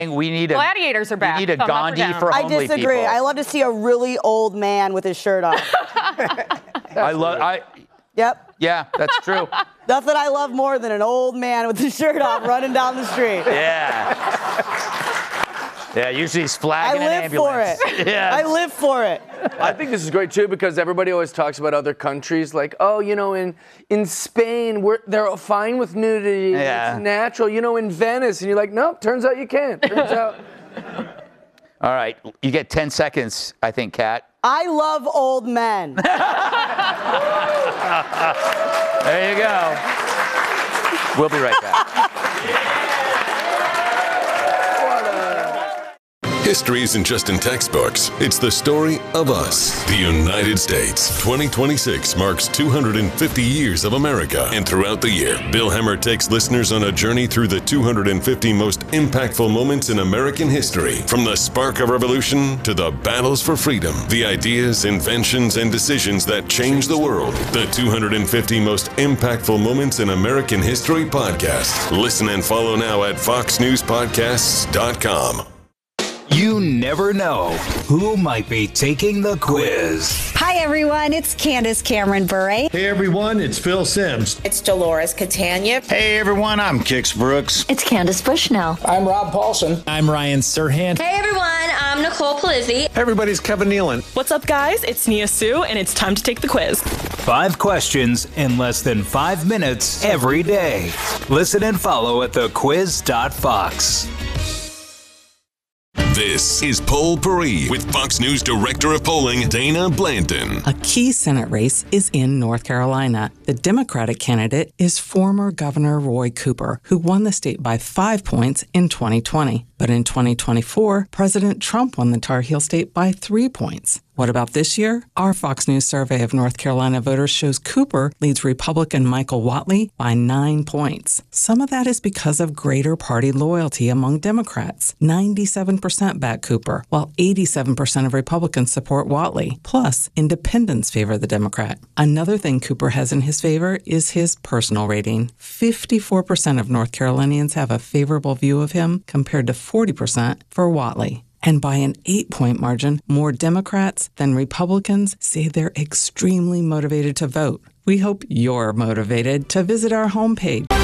We need gladiators are back. We need a Gandhi for I homely disagree. people. I love to see a really old man with his shirt off. Yep. Yeah, that's true. Nothing I love more than an old man with his shirt off running down the street. Yeah. Yeah, usually he's flagging an ambulance. I live for it. Yeah. I live for it. I think this is great, too, because everybody always talks about other countries like, oh, you know, in Spain, they're fine with nudity. Yeah. It's natural. You know, in Venice. And you're like, nope, turns out you can't. Turns out. All right. You get 10 seconds, I think, Kat. I love old men. There you go. We'll be right back. History isn't just in textbooks. It's the story of us, the United States. 2026 marks 250 years of America. And throughout the year, Bill Hemmer takes listeners on a journey through the 250 most impactful moments in American history. From the spark of revolution to the battles for freedom, the ideas, inventions, and decisions that changed the world. The 250 most impactful moments in American history podcast. Listen and follow now at foxnewspodcasts.com. You never know who might be taking the quiz. Hi, everyone. It's Candace Cameron Bure. Hey, everyone. It's Phil Simms. It's Dolores Catania. Hey, everyone. I'm Kix Brooks. It's Candace Bushnell. I'm Rob Paulson. I'm Ryan Serhant. Hey, everyone. I'm Nicole Palizzi. Hey, everybody. It's Kevin Nealon. What's up, guys? It's Nia Sue, and it's time to take the quiz. 5 questions in less than 5 minutes every day. Listen and follow at thequiz.fox. This is Poll Paris with Fox News Director of Polling, Dana Blanton. A key Senate race is in North Carolina. The Democratic candidate is former Governor Roy Cooper, who won the state by 5 points in 2020. But in 2024, President Trump won the Tar Heel state by 3 points. What about this year? Our Fox News survey of North Carolina voters shows Cooper leads Republican Michael Whatley by 9 points. Some of that is because of greater party loyalty among Democrats. 97% back Cooper, while 87% of Republicans support Whatley. Plus, independents favor the Democrat. Another thing Cooper has in his favor is his personal rating. 54% of North Carolinians have a favorable view of him compared to 40% for Whatley. And by an 8-point margin, more Democrats than Republicans say they're extremely motivated to vote. We hope you're motivated to visit our homepage.